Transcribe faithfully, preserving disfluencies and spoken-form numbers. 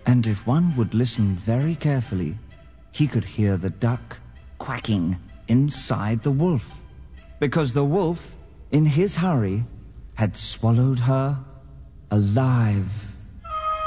And if one would listen very carefully, he could hear the duck quacking inside the wolf, because the wolf, in his hurry, had swallowed her alive.